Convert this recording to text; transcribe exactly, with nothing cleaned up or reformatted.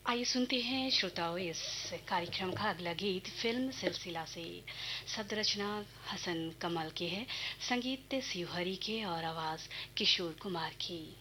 आइए सुनते हैं श्रोताओं इस कार्यक्रम का अगला गीत फिल्म सिलसिला से। शब्द रचना हसन कमल की है, संगीत शिवहरी के और आवाज किशोर कुमार की।